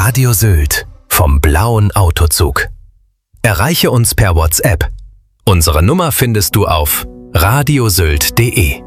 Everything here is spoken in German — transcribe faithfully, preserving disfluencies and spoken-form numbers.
Radio Sylt vom blauen Autozug. Erreiche uns per WhatsApp. Unsere Nummer findest du auf radiosylt punkt de.